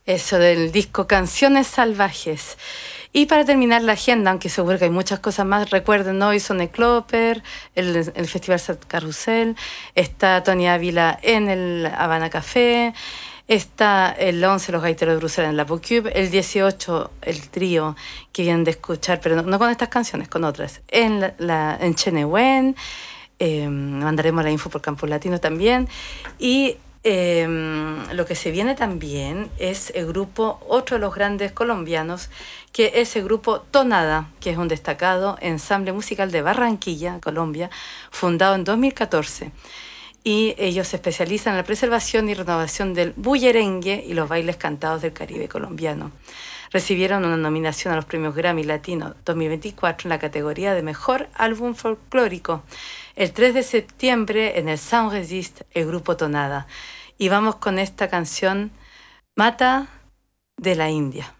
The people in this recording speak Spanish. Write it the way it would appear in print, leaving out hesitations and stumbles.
Eso del disco Canciones Salvajes. Y para terminar la agenda, aunque seguro que hay muchas cosas más, recuerden, ¿no? Hoy son Cloper, el Festival Sat Carrusel, está Tony Ávila en el Habana Café, está el 11 los Gaiteros de Bruselas en la Pocube, el 18 el trío que vienen de escuchar, pero no con estas canciones, con otras, en Chenehuen, mandaremos la info por Campo Latino también, y lo que se viene también es el grupo, otro de los grandes colombianos, que es el grupo Tonada, que es un destacado ensamble musical de Barranquilla, Colombia, fundado en 2014. Y ellos se especializan en la preservación y renovación del bullerengue y los bailes cantados del Caribe colombiano. Recibieron una nominación a los premios Grammy Latino 2024 en la categoría de Mejor Álbum Folclórico. El 3 de septiembre en el Sound Resist, el grupo Tonada. Y vamos con esta canción, Mata de la India.